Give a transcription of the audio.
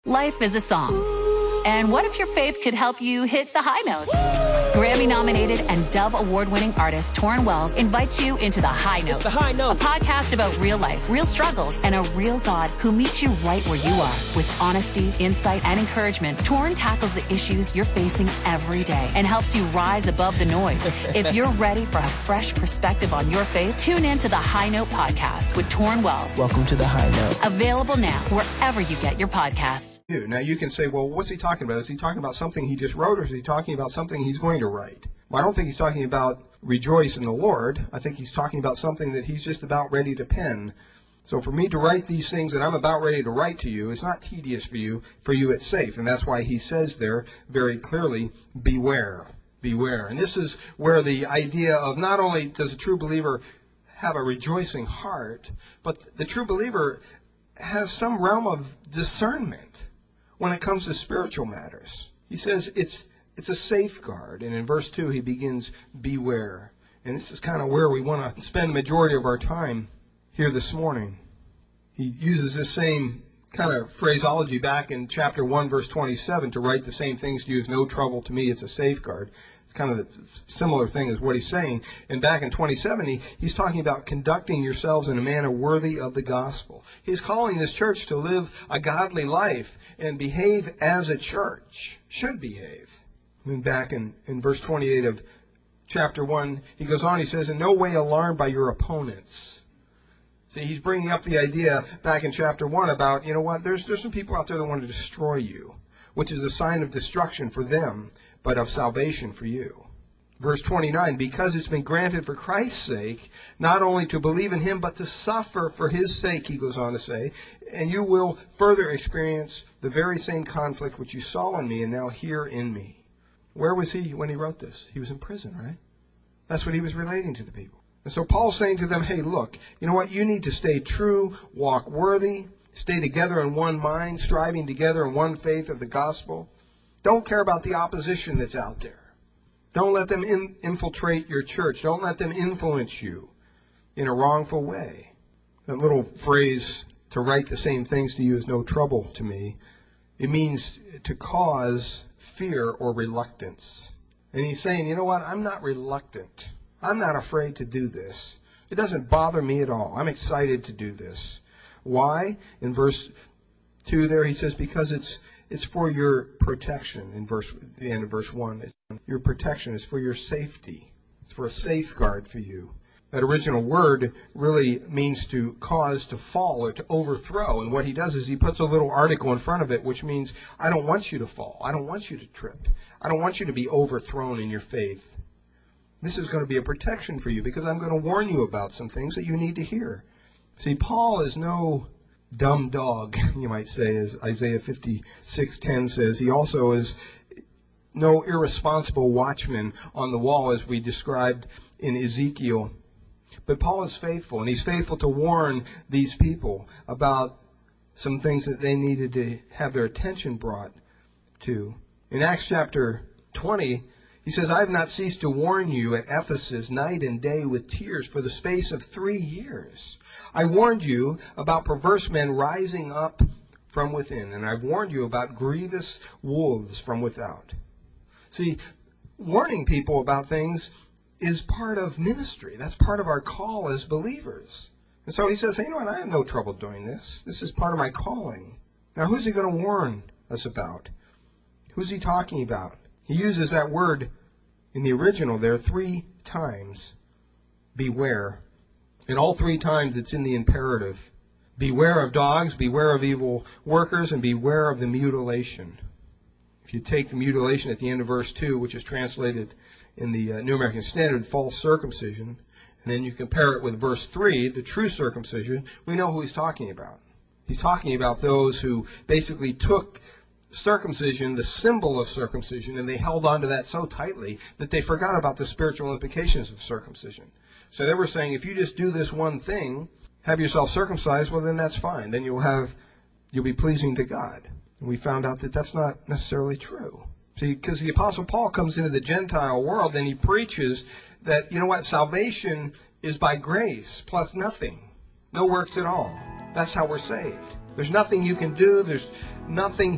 Life is a song. And what if your faith could help you hit the high notes? Grammy-nominated and Dove Award-winning artist Torrin Wells invites you into The High Note. It's The High Note. A podcast about real life, real struggles, and a real God who meets you right where you are. With honesty, insight, and encouragement, Torrin tackles the issues you're facing every day and helps you rise above the noise. If you're ready for a fresh perspective on your faith, tune in to The High Note podcast with Torrin Wells. Welcome to The High Note. Available now wherever you get your podcasts. Now you can say, well, what's he talking about? Is he talking about something he just wrote, or is he talking about something he's going to write? Well, I don't think he's talking about rejoice in the Lord. I think he's talking about something that he's just about ready to pen. So for me to write these things that I'm about ready to write to you, it's not tedious for you. For you, it's safe. And that's why he says there very clearly, beware, beware. And this is where the idea of not only does a true believer have a rejoicing heart, but the true believer has some realm of discernment when it comes to spiritual matters. He says it's a safeguard. And in verse 2, he begins, beware. And this is kind of where we want to spend the majority of our time here this morning. He uses this same kind of phraseology back in chapter 1, verse 27, to write the same things to you is no trouble to me. It's a safeguard. It's kind of a similar thing as what he's saying. And back in 27, he's talking about conducting yourselves in a manner worthy of the gospel. He's calling this church to live a godly life and behave as a church should behave. And then back in verse 28 of chapter 1, he goes on, he says, in no way alarmed by your opponents. See, he's bringing up the idea back in chapter 1 about, you know what, there's some people out there that want to destroy you, which is a sign of destruction for them, but of salvation for you. Verse 29, because it's been granted for Christ's sake, not only to believe in him, but to suffer for his sake, he goes on to say, and you will further experience the very same conflict which you saw in me and now hear in me. Where was he when he wrote this? He was in prison, right? That's what he was relating to the people. And so Paul's saying to them, hey, look, you know what? You need to stay true, walk worthy, stay together in one mind, striving together in one faith of the gospel. Don't care about the opposition that's out there. Don't let them infiltrate your church. Don't let them influence you in a wrongful way. That little phrase, to write the same things to you is no trouble to me, it means to cause fear or reluctance. And he's saying, you know what? I'm not reluctant. I'm not afraid to do this. It doesn't bother me at all. I'm excited to do this. Why? In verse 2 there, he says, because it's for your protection. In the end of verse 1, your protection is for your safety. It's for a safeguard for you. That original word really means to cause to fall or to overthrow. And what he does is he puts a little article in front of it, which means I don't want you to fall. I don't want you to trip. I don't want you to be overthrown in your faith. This is going to be a protection for you because I'm going to warn you about some things that you need to hear. See, Paul is no dumb dog, you might say, as Isaiah 56:10 says. He also is no irresponsible watchman on the wall, as we described in Ezekiel. But Paul is faithful, and he's faithful to warn these people about some things that they needed to have their attention brought to. In Acts chapter 20, he says, I have not ceased to warn you at Ephesus night and day with tears for the space of 3 years. I warned you about perverse men rising up from within, and I've warned you about grievous wolves from without. See, warning people about things is part of ministry. That's part of our call as believers. And so he says, hey, you know what? I have no trouble doing this. This is part of my calling. Now, who's he going to warn us about? Who's he talking about? He uses that word in the original there 3 times, beware. And all 3 times it's in the imperative. Beware of dogs, beware of evil workers, and beware of the mutilation. If you take the mutilation at the end of verse 2, which is translated in the New American Standard, false circumcision, and then you compare it with verse 3, the true circumcision, we know who he's talking about. He's talking about those who basically took circumcision, the symbol of circumcision, and they held on to that so tightly that they forgot about the spiritual implications of circumcision. So they were saying, if you just do this one thing, have yourself circumcised, well, then that's fine. Then you'll be pleasing to God. And we found out that that's not necessarily true. See, because the Apostle Paul comes into the Gentile world and he preaches that, you know what, salvation is by grace plus nothing. No works at all. That's how we're saved. There's nothing you can do. There's nothing